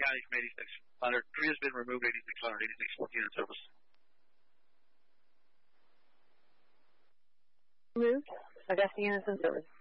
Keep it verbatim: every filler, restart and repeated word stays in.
County from eighty-six hundred. Tree has been removed, eighty-six hundred, eighty-six fourteen in service. Moved. Augusta units in service.